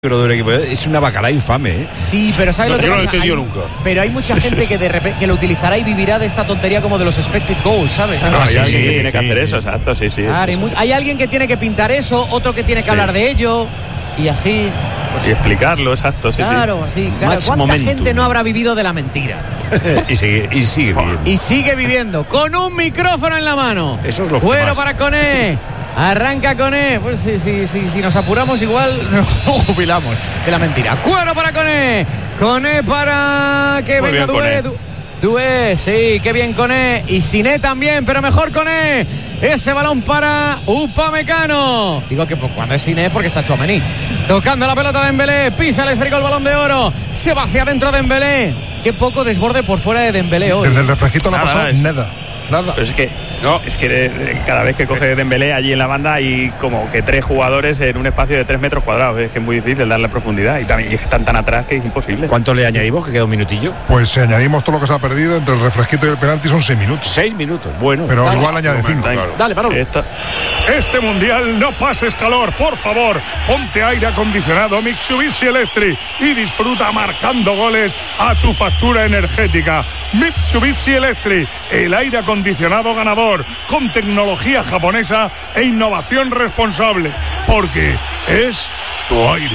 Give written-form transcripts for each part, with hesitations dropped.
Pero de un equipo es una bacala infame, ¿eh? Sí, pero ¿sabes lo que yo pasa? no lo he entendido nunca. Pero hay mucha gente que de repente que lo utilizará y vivirá de esta tontería como de los expected goals, ¿sabes? Hay alguien que tiene que hacer sí. eso, exacto, sí. Claro, hay alguien que tiene que pintar eso, otro que tiene que hablar de ello y así. Pues, y explicarlo, exacto, Claro, así. Claro. Match ¿Cuánta momentum. gente no habrá vivido de la mentira? y sigue viviendo. Y sigue viviendo con un micrófono en la mano. Eso es lo que Bueno más. para Koné. Arranca Koné. Pues si nos apuramos igual nos jubilamos de la mentira. Cuero para Koné. Koné para que Muy venga bien, Doué. Doué, sí, qué bien Koné. Y Siné también, pero mejor Koné. Ese balón para Upamecano. Digo que cuando es Siné porque está Tchouaméni. Tocando la pelota de Dembélé. Pisa el esférico el balón de oro. Se va hacia adentro Dembélé. Qué poco desborde por fuera de Dembélé hoy. Desde el refresquito no ha Nada, pasado nada. Pero es que cada vez que coge Dembélé allí en la banda hay como que 3 jugadores en un espacio de 3 metros cuadrados. Es que es muy difícil darle profundidad y también están tan atrás que es imposible. ¿Cuánto le añadimos? Que queda un minutillo. Pues si añadimos todo lo que se ha perdido entre el refresquito y el penalti son 6 minutos. 6 minutos. Bueno, Pero dale. igual añade 5. Dale, Manolo. Este mundial no pases calor, por favor. Ponte aire acondicionado Mitsubishi Electric y disfruta marcando goles a tu factura energética. Mitsubishi Electric, el aire acondicionado ganador, con tecnología japonesa e innovación responsable, porque es tu aire.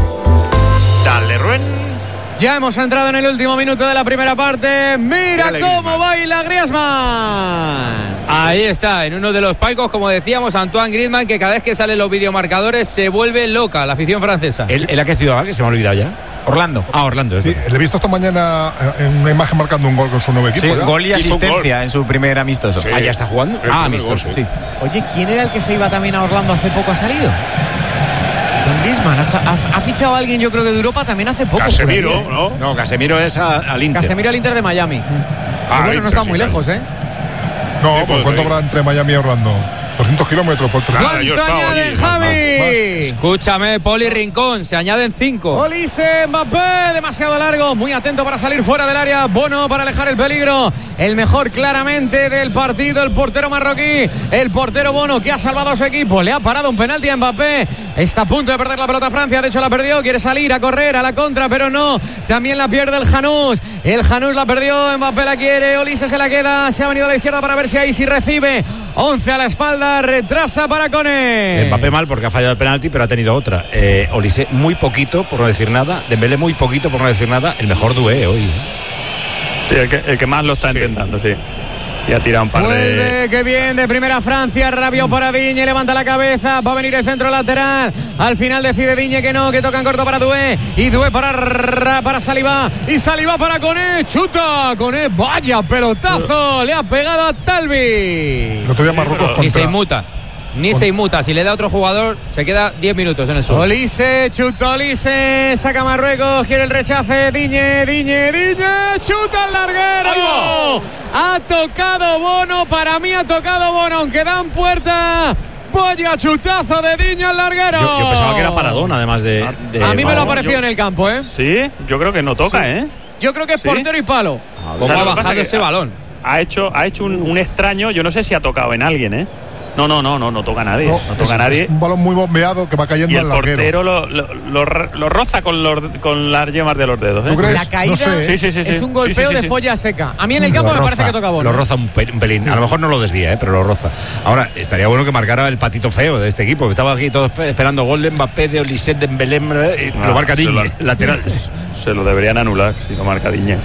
Dale, Ruen. Ya hemos entrado en el último minuto de la primera parte. Mira Dale, cómo Griezmann. baila Griezmann. Ahí está, en uno de los palcos, como decíamos, Antoine Griezmann, que cada vez que salen los videomarcadores se vuelve loca la afición francesa. ¿Él a qué ciudad va? Que se me ha olvidado ya. Orlando. Orlando. Sí, le he visto esta mañana en una imagen marcando un gol con su nuevo equipo. Sí, ¿ya? gol y Hizo un asistencia en su primer amistoso. Sí. ¿Ya está jugando? El primer Amistoso. gol, sí. Oye, ¿quién era el que se iba también a Orlando hace poco? ¿Ha salido? Don Griezmann. Ha fichado a alguien, yo creo que de Europa también hace poco. Casemiro, por ahí, ¿eh? ¿no? No, Casemiro es al Inter. Casemiro al Inter de Miami. Pero bueno, no Inter, está sí, muy claro. lejos, ¿eh? No, Sí, ¿por cuánto sí. habrá entre Miami y Orlando? 200 kilómetros por tren. Nada, yo he ¿Cuánto estado añaden, allí, Javi? Escúchame, Poli Rincón, se añaden 5. Olise, Mbappé, demasiado largo, muy atento para salir fuera del área. Bono para alejar el peligro. El mejor claramente del partido, el portero marroquí, el portero Bono, que ha salvado a su equipo. Le ha parado un penalti a Mbappé. Está a punto de perder la pelota Francia, de hecho la perdió. Quiere salir a correr a la contra, pero no. También la pierde el Janús. El Janús la perdió, Mbappé la quiere, Olise se la queda. Se ha venido a la izquierda para ver si ahí sí recibe. 11 a la espalda, retrasa para Koné. Mbappé mal porque ha fallado el penalti, pero ha tenido otra. Olise muy poquito, por no decir nada. Dembélé muy poquito, por no decir nada. El mejor Doué hoy. Sí, el que más lo está intentando, sí. Y ha tirado un par Vuelve, de... qué bien, de primera Francia, Rabiot para Digne, levanta la cabeza, va a venir el centro lateral, al final decide Digne que no, que toca en corto para Doué, y Doué para Saliba, y Saliba para Koné, chuta, Koné, vaya pelotazo, le ha pegado a Talvi. El otro día Marruecos Ni se contra... inmuta. Ni se inmuta. Si le da a otro jugador, se queda 10 minutos en el suelo. Olise, chuta Olise, saca Marruecos, quiere el rechace, Digne, chuta al larguero. Ha tocado Bono, para mí ha tocado Bono, aunque dan puerta. Vaya chutazo de Digne al larguero. Yo pensaba que era Paradón, además de A mí me lo ha Vamos, parecido en el campo, ¿eh? Sí, yo creo que no toca, ¿eh? Yo creo que es ¿Sí? portero y palo. ¿Cómo O sea, ha lo que pasa bajado que ese balón? Ha hecho un extraño, yo no sé si ha tocado en alguien, ¿eh? No toca a nadie, no toca a nadie. Es un balón muy bombeado que va cayendo Y al el larguero. portero lo roza con las yemas de los dedos, ¿Tú ¿eh? crees? La caída No sé, Sí. es un golpeo Sí. de folla seca. A mí en el campo me parece que toca Bono. Lo roza un pelín. A lo mejor no lo desvía, pero lo roza. Ahora, estaría bueno que marcara el patito feo de este equipo. Estaba aquí todos esperando gol de Mbappé, de Olise, de Dembélé, y lo marca Digne, lateral. Se lo deberían anular si lo marca Digne.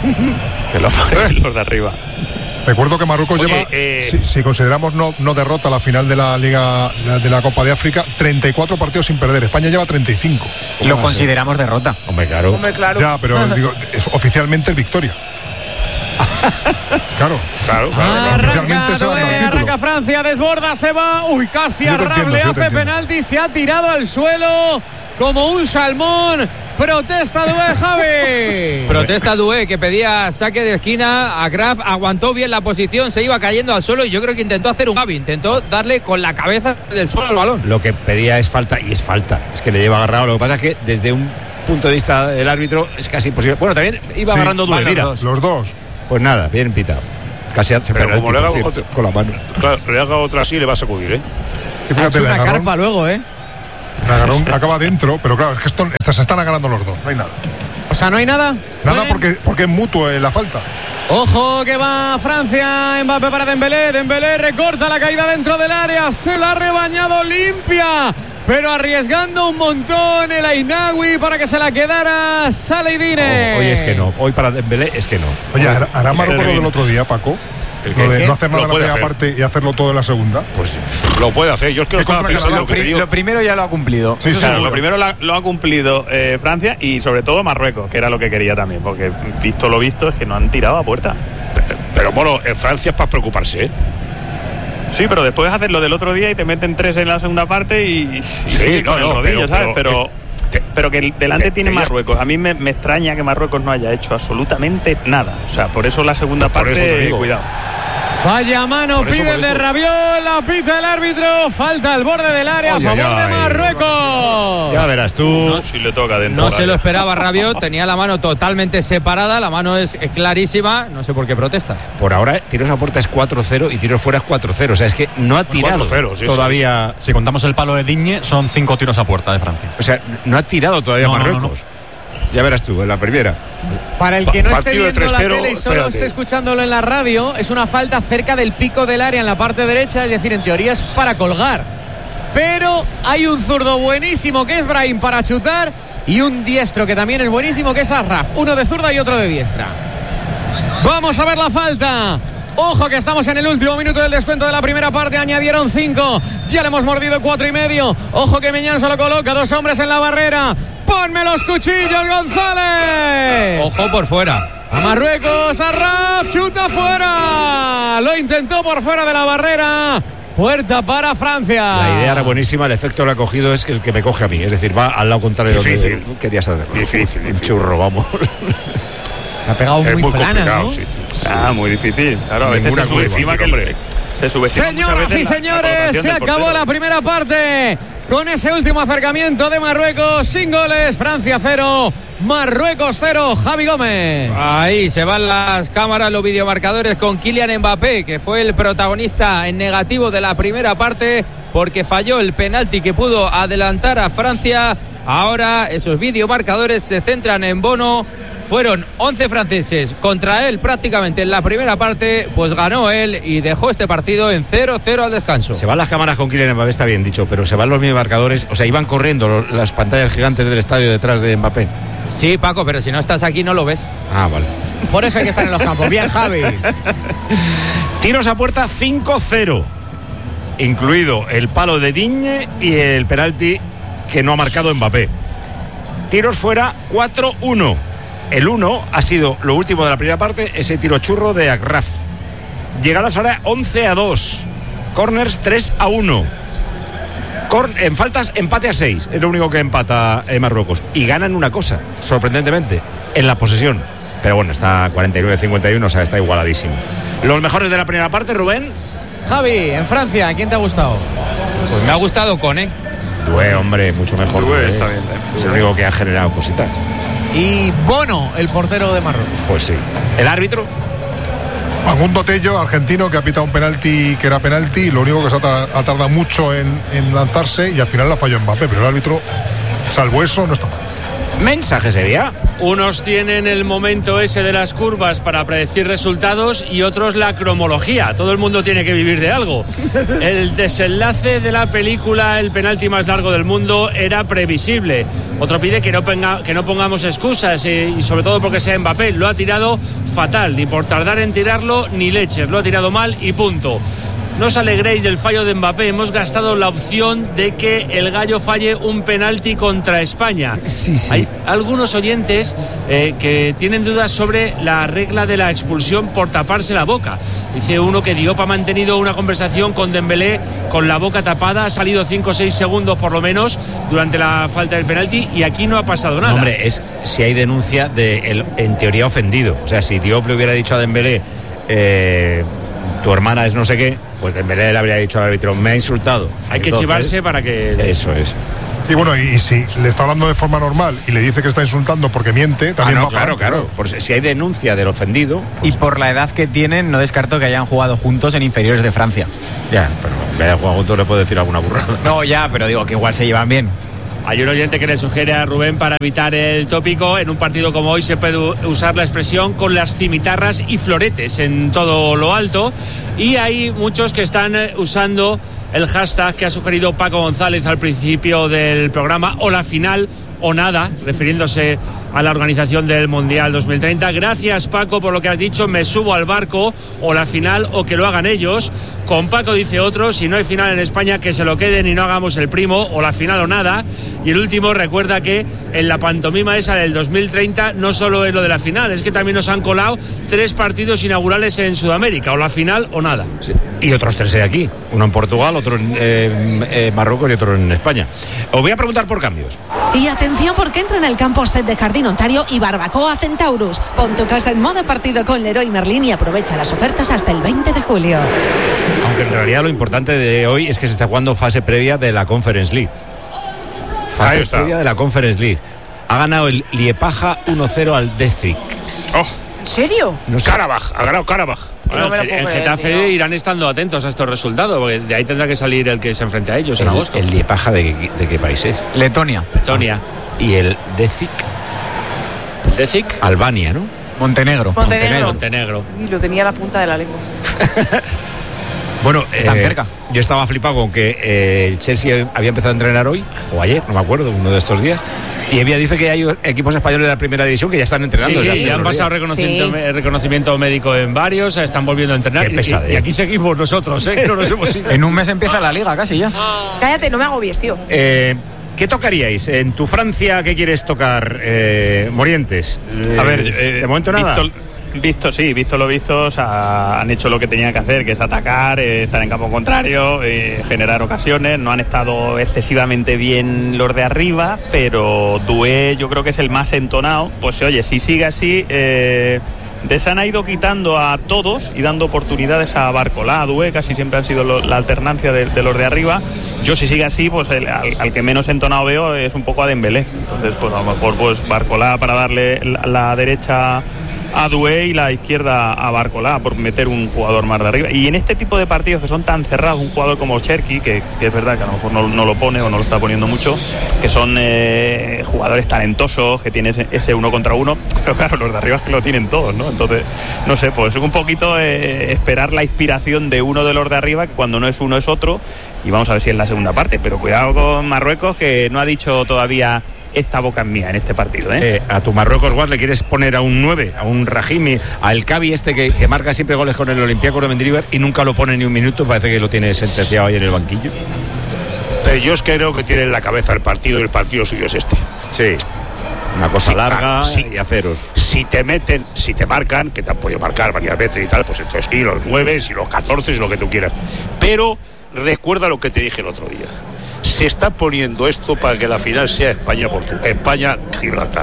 Que lo marquen los de arriba. Recuerdo que Marruecos Oye, lleva, si consideramos no derrota la final de la Liga de la Copa de África, 34 partidos sin perder. España lleva 35. Lo consideramos derrota. Hombre, claro. Ya, pero digo, es oficialmente el victoria. Claro. Oficialmente se va a ganar el título. Arranca Francia, desborda, se va. Uy, casi Yo a te Rab entiendo, le yo te hace entiendo. penalti, se ha tirado al suelo como un salmón. Protesta Doué, Javi. Protesta Doué, que pedía saque de esquina a Graf, aguantó bien la posición, se iba cayendo al suelo y yo creo que intentó hacer un Gavi, intentó darle con la cabeza del suelo al balón. Lo que pedía es falta, y es falta. Es que le lleva agarrado. Lo que pasa es que desde un punto de vista del árbitro es casi imposible. Bueno, también iba Sí, agarrando Doué, van mira. los Los dos. Pues nada, bien pitado. Casi hace Pero penalti, como le por haga cierto, otro- con la mano. Claro, le haga otra así le va a sacudir, ¿eh? Y Ha fíjate, hecho le una agarró- carpa luego, ¿eh? El agarrón acaba dentro, pero claro, es que estos se están agarrando los dos, no hay nada. O sea, no hay nada. Nada porque es mutuo la falta. Ojo que va Francia, Mbappé para Dembélé, Dembélé recorta la caída dentro del área, se la ha rebañado limpia, pero arriesgando un montón el Ainaoui para que se la quedara Saladine. Hoy es que no, hoy para Dembélé es que no. Oye, ¿hará Marruecos lo del otro día, Paco? Lo de no hacer nada en la primera parte y hacerlo todo en la segunda. Pues lo puede hacer. Yo es que lo estaba pensando. Lo primero ya lo ha cumplido. Sí, claro, lo primero lo ha cumplido Francia y sobre todo Marruecos, que era lo que quería también, porque visto lo visto es que no han tirado a puerta. Pero bueno, en Francia es para preocuparse, ¿eh? Sí, pero después haces lo del otro día y te meten 3 en la segunda parte y sí, con el rodillo, ¿sabes? Pero que delante tiene Marruecos. A mí me extraña que Marruecos no haya hecho absolutamente nada. O sea, por eso la segunda parte, cuidado. Vaya mano, pide de Rabiot, la pita el árbitro, falta al borde del área a favor de Marruecos. Ya verás tú. No, si le toca dentro. No se lo esperaba Rabiot, tenía la mano totalmente separada, la mano es clarísima, no sé por qué protesta. Por ahora, tiros a puerta es 4-0 y tiros fuera es 4-0. O sea, es que no ha tirado 4-0, todavía. Si contamos el palo de Digne, son 5 tiros a puerta de Francia. O sea, no ha tirado todavía Marruecos. No. Ya verás tú, en la primera. Para el que no esté viendo la 3-0, tele y solo esté escuchándolo en la radio, es una falta cerca del pico del área en la parte derecha, es decir, en teoría es para colgar. Pero hay un zurdo buenísimo que es Brahim para chutar y un diestro que también es buenísimo que es Ashraf. Uno de zurda y otro de diestra. Vamos a ver la falta. Ojo que estamos en el último minuto del descuento de la primera parte. Añadieron 5. Ya le hemos mordido 4,5. Ojo que Meñán solo coloca 2 hombres en la barrera. ¡Ponme los cuchillos, González! Ojo por fuera. A Marruecos, Arraf, chuta fuera. Lo intentó por fuera de la barrera. Puerta para Francia. La idea era buenísima, el efecto lo ha cogido es que el que me coge a mí. Es decir, va al lado contrario de donde querías hacerlo. Difícil. Churro, vamos. Ha pegado muy plana, ¿no? Sí. Muy difícil. Claro, a veces se subestima se subestima. Señoras y señores, se acabó la primera parte. Con ese último acercamiento de Marruecos, sin goles, Francia 0, Marruecos 0, Javi Gómez. Ahí se van las cámaras, los videomarcadores con Kylian Mbappé, que fue el protagonista en negativo de la primera parte, porque falló el penalti que pudo adelantar a Francia. Ahora esos videomarcadores se centran en Bono. Fueron 11 franceses contra él prácticamente en la primera parte, pues ganó él y dejó este partido en 0-0 al descanso. Se van las cámaras con Kylian Mbappé, está bien dicho, pero se van los marcadores, o sea, iban corriendo las pantallas gigantes del estadio detrás de Mbappé. Sí, Paco, pero si no estás aquí no lo ves. Ah, vale. Por eso hay que estar en los campos. Bien, Javi. Tiros a puerta 5-0, incluido el palo de Digne y el penalti que no ha marcado Mbappé. Tiros fuera 4-1. El 1 ha sido lo último de la primera parte, ese tiro churro de Agraf. Llegadas ahora 11-2. Corners 3-1. En faltas, empate a 6. Es lo único que empata Marruecos. Y ganan una cosa, sorprendentemente, en la posesión. Pero bueno, está 49-51, o sea, está igualadísimo. Los mejores de la primera parte, Rubén. Javi, en Francia, ¿quién te ha gustado? Pues me ha gustado Koné. Due, hombre, mucho mejor. Due está bien. Es el único que ha generado cositas. Y Bono, el portero de Marruecos. Pues sí. ¿El árbitro? Facundo Tello, argentino, que ha pitado un penalti que era penalti. Lo único que se ha tardado mucho en lanzarse y al final la falló Mbappé. Pero el árbitro, salvo eso, no está mal. Mensaje sería. Unos tienen el momento ese de las curvas para predecir resultados y otros la cromología. Todo el mundo tiene que vivir de algo. El desenlace de la película El penalti más largo del mundo era previsible. Otro pide que no pongamos excusas y sobre todo porque sea Mbappé. Lo ha tirado fatal, ni por tardar en tirarlo ni leches. Lo ha tirado mal y punto. No os alegréis del fallo de Mbappé. Hemos gastado la opción de que el gallo falle un penalti contra España. Sí. Hay algunos oyentes que tienen dudas sobre la regla de la expulsión por taparse la boca. Dice uno que Diop ha mantenido una conversación con Dembélé con la boca tapada. Ha salido 5 o 6 segundos por lo menos durante la falta del penalti y aquí no ha pasado nada. No, hombre, es si hay denuncia de el, en teoría ofendido. O sea, si Diop le hubiera dicho a Dembélé tu hermana es no sé qué, pues Dembélé le habría dicho al árbitro, me ha insultado. Hay que chivarse para que... Eso es. Y bueno, y si le está hablando de forma normal y le dice que está insultando porque miente, también no, va para claro. adelante, Por si hay denuncia del ofendido. Y por la edad que tienen, no descarto que hayan jugado juntos en inferiores de Francia. Ya, pero que haya jugado juntos le puedo decir alguna burrada. No, ya, pero digo que igual se llevan bien. Hay un oyente que le sugiere a Rubén, para evitar el tópico, en un partido como hoy se puede usar la expresión con las cimitarras y floretes en todo lo alto, y hay muchos que están usando el hashtag que ha sugerido Paco González al principio del programa, o la final o nada, refiriéndose a la organización del Mundial 2030. Gracias, Paco, por lo que has dicho. Me subo al barco, o la final o que lo hagan ellos. Con Paco dice otro: si no hay final en España, que se lo queden y no hagamos el primo, o la final o nada. Y el último recuerda que en la pantomima esa del 2030 no solo es lo de la final, es que también nos han colado 3 partidos inaugurales en Sudamérica, o la final o nada. Sí. Y otros 3 hay aquí, uno en Portugal, otro en Marruecos y otro en España. Os voy a preguntar por cambios. Y atención, porque entra en el campo set de Jardín Ontario y Barbacoa Centaurus. Pon tu casa en modo partido con Leroy Merlin y aprovecha las ofertas hasta el 20 de julio. Aunque en realidad lo importante de hoy es que se está jugando fase previa de la Conference League. Fase previa de la Conference League. Ha ganado el Liepaja 1-0 al Dezic. ¿En serio? No sé. Karabaj, ha ganado Karabaj. Bueno, en Getafe irán estando atentos a estos resultados, porque de ahí tendrá que salir el que se enfrente a ellos en agosto. ¿El Liepaja de qué país es? Letonia. ¿Y el Dezic? ¿Dezic? Albania, ¿no? Montenegro. Y lo tenía a la punta de la lengua. Bueno, están cerca. Yo estaba flipado con que el Chelsea había empezado a entrenar hoy, o ayer, no me acuerdo, uno de estos días. Y Evia dice que hay equipos españoles de la primera división que ya están entrenando. Sí, han pasado reconocimiento médico en varios, están volviendo a entrenar. Y aquí seguimos nosotros, que no nos hemos ido. En un mes empieza la liga, casi ya. Cállate, no me agobies, tío. ¿Qué tocaríais? En tu Francia, ¿qué quieres tocar, Morientes? A ver, de momento nada. Visto lo visto, o sea, han hecho lo que tenían que hacer, que es atacar, estar en campo contrario, generar ocasiones. No han estado excesivamente bien los de arriba, pero Doué yo creo que es el más entonado. Pues oye, si sigue así, se han ido quitando a todos y dando oportunidades a Barcolá, a Doué, casi siempre han sido la alternancia de los de arriba. Yo, si sigue así, pues al que menos entonado veo es un poco a Dembélé. Entonces, pues a lo mejor pues Barcolá para darle la derecha a Doué y la izquierda a Barcolá, por meter un jugador más de arriba. Y en este tipo de partidos que son tan cerrados, un jugador como Cherki, que es verdad que a lo mejor no lo pone o no lo está poniendo mucho, que son jugadores talentosos, que tienen ese 1 contra 1, pero claro, los de arriba es que lo tienen todos, ¿no? Entonces, no sé, pues un poquito esperar la inspiración de uno de los de arriba, que cuando no es uno es otro, y vamos a ver si es la segunda parte. Pero cuidado con Marruecos, que no ha dicho todavía esta boca es mía en este partido, a tu Marruecos, Guas, le quieres poner a un 9, a un Rahimi, al Cavi que marca siempre goles con el Olympiacos de Mendilibar y nunca lo pone ni un minuto, parece que lo tiene sentenciado ahí en el banquillo. Pero yo es que creo que tiene en la cabeza el partido, y el partido suyo es este. Sí, una cosa larga y a ceros. Si te marcan, que te han podido marcar varias veces y tal, pues entonces sí, los 9 y los 14 y lo que tú quieras. Pero recuerda lo que te dije el otro día. Se está poniendo esto para que la final sea España-Gibraltar.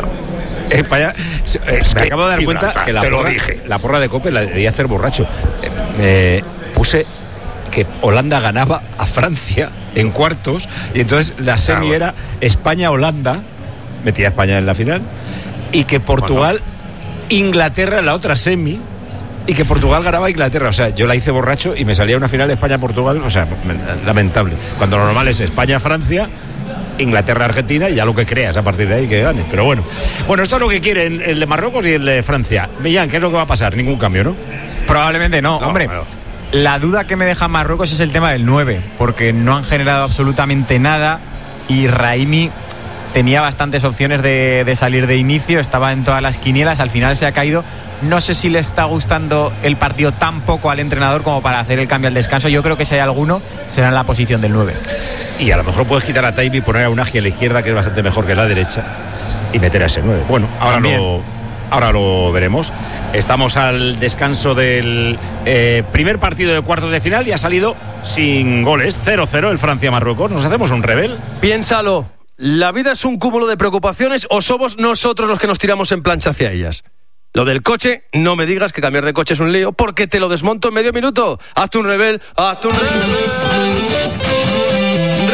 Me acabo de dar cuenta que la porra de Cope la debía hacer borracho. Puse que Holanda ganaba a Francia en cuartos y entonces la semi era España-Holanda, metía a España en la final, y que Portugal-Inglaterra en la otra semi, y que Portugal ganaba a Inglaterra. O sea, yo la hice borracho y me salía una final España-Portugal, o sea, lamentable. Cuando lo normal es España-Francia, Inglaterra-Argentina, y ya lo que creas a partir de ahí que gane. Pero bueno, esto es lo que quieren el de Marruecos y el de Francia. Millán, ¿qué es lo que va a pasar? Ningún cambio, ¿no? Probablemente no, hombre. La duda que me deja Marruecos es el tema del 9, porque no han generado absolutamente nada y Rahimi tenía bastantes opciones de salir de inicio, estaba en todas las quinielas, al final se ha caído. No sé si le está gustando el partido tan poco al entrenador como para hacer el cambio al descanso. Yo creo que si hay alguno, será en la posición del 9. Y a lo mejor puedes quitar a Taibi y poner a Unagi a la izquierda, que es bastante mejor que la derecha, y meter a ese 9. Bueno, ahora lo veremos. Estamos al descanso del primer partido de cuartos de final y ha salido sin goles, 0-0 el Francia-Marruecos. ¿Nos hacemos un rebel? Piénsalo. ¿La vida es un cúmulo de preocupaciones o somos nosotros los que nos tiramos en plancha hacia ellas? Lo del coche, no me digas que cambiar de coche es un lío, porque te lo desmonto en medio minuto. Hazte un rebel, hazte un rebel. Rebel es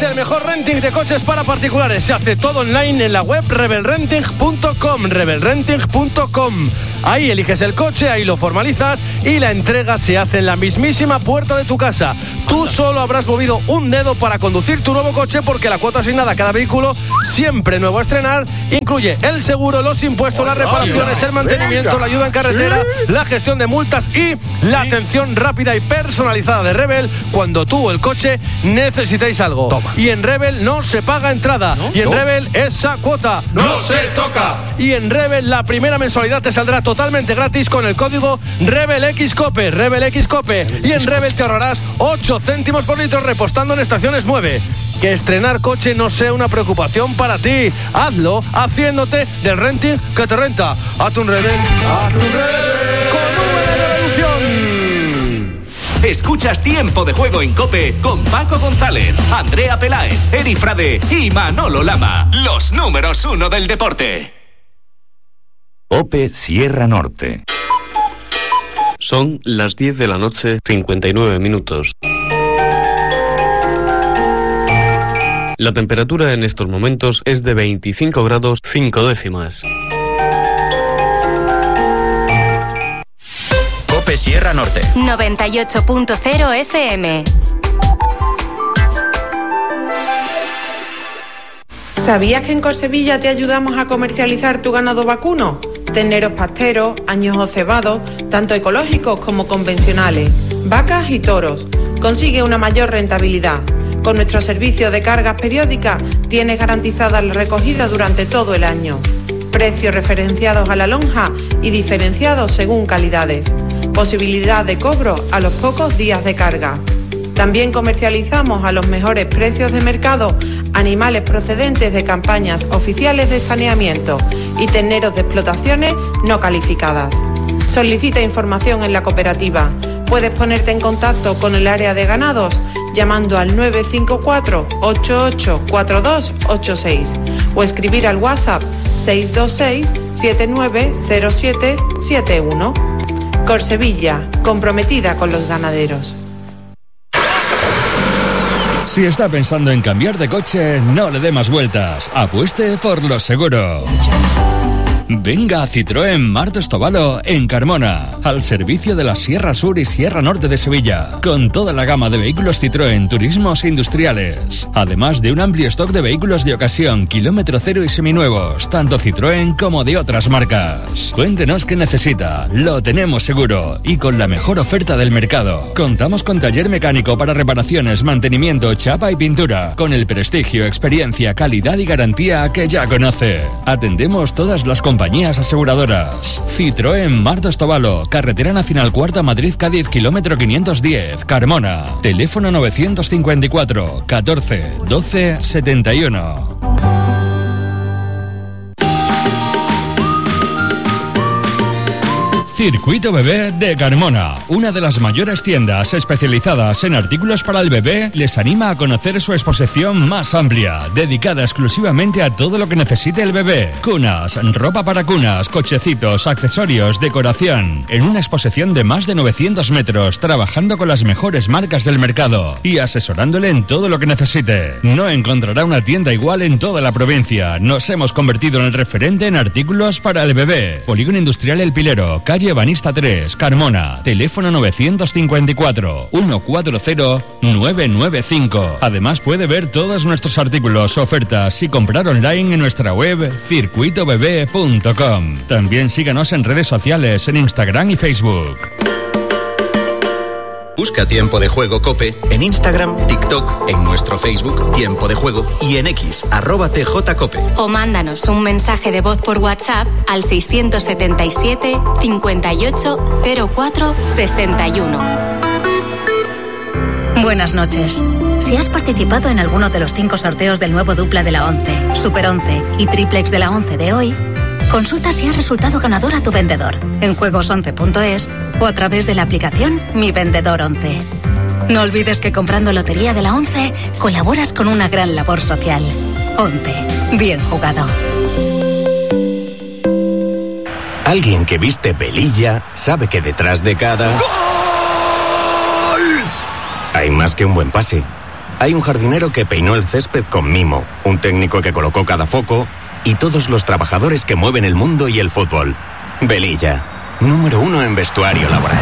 el mejor renting de coches para particulares. Se hace todo online en la web rebelrenting.com. rebelrenting.com. Ahí eliges el coche, ahí lo formalizas y la entrega se hace en la mismísima puerta de tu casa. Tú solo habrás movido un dedo para conducir tu nuevo coche, porque la cuota asignada a cada vehículo, siempre nuevo a estrenar, incluye el seguro, los impuestos, las reparaciones, el mantenimiento, la ayuda en carretera, la gestión de multas y la atención rápida y personalizada de Rebel cuando tú o el coche necesitéis algo. Y en Rebel no se paga entrada. Y en Rebel esa cuota no se toca. Y en Rebel la primera mensualidad te saldrá totalmente gratis con el código RebelXCOPE. RebelXCOPE. Y en Rebel te ahorrarás 8 céntimos por litro repostando en estaciones 9. Que estrenar coche no sea una preocupación para ti. Hazlo haciéndote del renting que te renta. Hazte un Rebel. Hazte un Rebel. Con V de Revolución. Escuchas Tiempo de Juego en COPE con Paco González, Andrea Peláez, Eri Frade y Manolo Lama. Los números 1 del deporte. COPE Sierra Norte. Son las 10 de la noche, 59 minutos. La temperatura en estos momentos es de 25 grados 5 décimas. COPE Sierra Norte. 98.0 FM. ¿Sabías que en Corsevilla te ayudamos a comercializar tu ganado vacuno? Terneros pasteros, añojos cebados, tanto ecológicos como convencionales, vacas y toros. Consigue una mayor rentabilidad. Con nuestro servicio de cargas periódicas tienes garantizada la recogida durante todo el año. Precios referenciados a la lonja y diferenciados según calidades. Posibilidad de cobro a los pocos días de carga. También comercializamos a los mejores precios de mercado animales procedentes de campañas oficiales de saneamiento y terneros de explotaciones no calificadas. Solicita información en la cooperativa. Puedes ponerte en contacto con el área de ganados llamando al 954-884286 o escribir al WhatsApp 626-790771. Corsevilla, comprometida con los ganaderos. Si está pensando en cambiar de coche, no le dé más vueltas. Apueste por los seguros. Venga a Citroën Marto Estovalo en Carmona, al servicio de la Sierra Sur y Sierra Norte de Sevilla, con toda la gama de vehículos Citroën turismos e industriales, además de un amplio stock de vehículos de ocasión, kilómetro cero y seminuevos, tanto Citroën como de otras marcas. Cuéntenos qué necesita, lo tenemos seguro y con la mejor oferta del mercado. Contamos con taller mecánico para reparaciones, mantenimiento, chapa y pintura, con el prestigio, experiencia, calidad y garantía que ya conoce. Atendemos todas las compañías aseguradoras. Citroën Marto Estovalo, Carretera Nacional Cuarta Madrid-Cádiz, kilómetro 510, Carmona. Teléfono 954 14 12 71. Circuito Bebé de Carmona, una de las mayores tiendas especializadas en artículos para el bebé, les anima a conocer su exposición más amplia, dedicada exclusivamente a todo lo que necesite el bebé. Cunas, ropa para cunas, cochecitos, accesorios, decoración. En una exposición de más de 900 metros, trabajando con las mejores marcas del mercado y asesorándole en todo lo que necesite. No encontrará una tienda igual en toda la provincia. Nos hemos convertido en el referente en artículos para el bebé. Polígono Industrial El Pilero, calle Ebanista 3, Carmona. Teléfono 954 140 995. Además puede ver todos nuestros artículos, ofertas y comprar online en nuestra web circuitobebé.com. También síganos en redes sociales, en Instagram y Facebook. Busca Tiempo de Juego COPE en Instagram, TikTok, en nuestro Facebook Tiempo de Juego y en X @TJCOPE. O mándanos un mensaje de voz por WhatsApp al 677 58 04 61. Buenas noches. Si has participado en alguno de los 5 sorteos del nuevo dupla de la 11, Super 11 y Triplex de la 11 de hoy, consulta si has resultado ganador a tu vendedor en juegos11.es o a través de la aplicación Mi Vendedor 11. No olvides que comprando Lotería de la 11 colaboras con una gran labor social. 11. Bien jugado. Alguien que viste velilla sabe que detrás de cada... ¡Gol! Hay más que un buen pase. Hay un jardinero que peinó el césped con mimo, un técnico que colocó cada foco y todos los trabajadores que mueven el mundo y el fútbol. Velilla, número 1 en vestuario laboral.